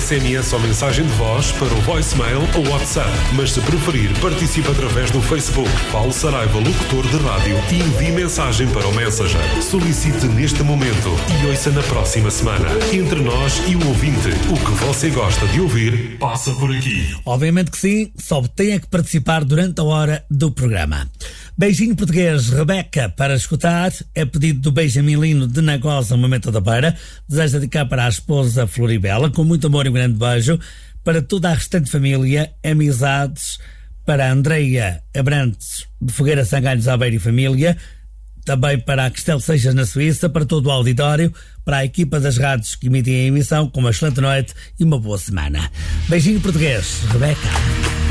SMS ou mensagem de voz para o voicemail ou WhatsApp. Mas se preferir, participe através do Facebook. Paulo Saraiva, locutor de rádio, e envie mensagem para o Messenger. Solicite neste momento e ouça na próxima semana. Entre nós e o ouvinte, o que você gosta de ouvir, passa por aqui. Obviamente que sim, só tem que participar durante a hora do programa. Beijinho português, Rebeca, para escutar, é pedido do Benjamin Lino de Nagosa, Momento da Beira. Deseja dedicar para a esposa Floribela, com muito amor e um grande beijo. Para toda a restante família, amizades, para a Andreia Abrantes de Fogueira Sangalhos Aveiro e família. Também para a Castelo Seixas na Suíça, para todo o auditório, para a equipa das rádios que emitem a emissão, com uma excelente noite e uma boa semana. Beijinho português, Rebeca.